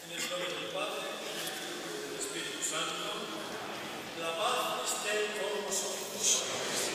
En el nombre del Padre, y del Espíritu Santo, la paz esté con vosotros.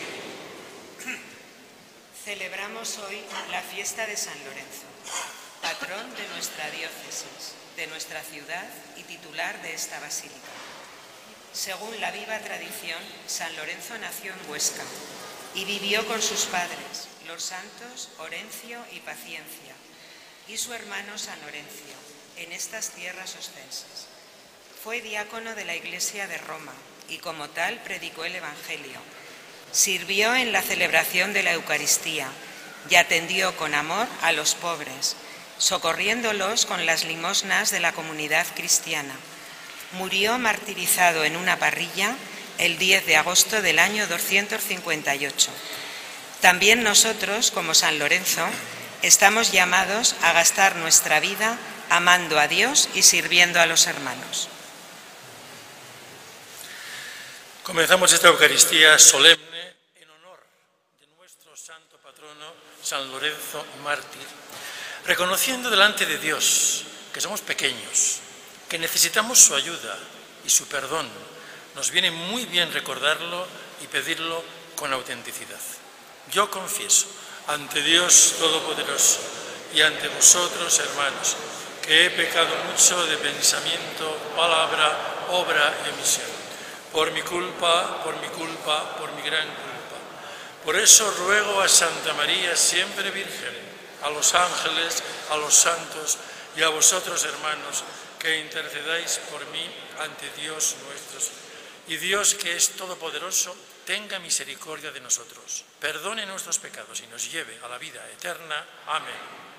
Celebramos hoy la fiesta de San Lorenzo, patrón de nuestra diócesis, de nuestra ciudad y titular de esta basílica. Según la viva tradición, San Lorenzo nació en Huesca y vivió con sus padres, los santos Orencio y Paciencia, y su hermano San Orencio, en estas tierras oscenses. Fue diácono de la Iglesia de Roma y como tal predicó el Evangelio. Sirvió en la celebración de la Eucaristía y atendió con amor a los pobres, socorriéndolos con las limosnas de la comunidad cristiana. Murió martirizado en una parrilla el 10 de agosto del año 258. También nosotros, como San Lorenzo, estamos llamados a gastar nuestra vida amando a Dios y sirviendo a los hermanos. Comenzamos esta Eucaristía solemne en honor de nuestro santo patrono, San Lorenzo mártir, reconociendo delante de Dios que somos pequeños, que necesitamos su ayuda y su perdón. Nos viene muy bien recordarlo y pedirlo con autenticidad. Yo confieso ante Dios Todopoderoso y ante vosotros, hermanos, que he pecado mucho de pensamiento, palabra, obra y omisión. Por mi culpa, por mi gran culpa. Por eso ruego a Santa María, siempre Virgen, a los ángeles, a los santos y a vosotros, hermanos, que intercedáis por mí ante Dios nuestro Señor. Y Dios, que es todopoderoso, tenga misericordia de nosotros, perdone nuestros pecados y nos lleve a la vida eterna. Amén.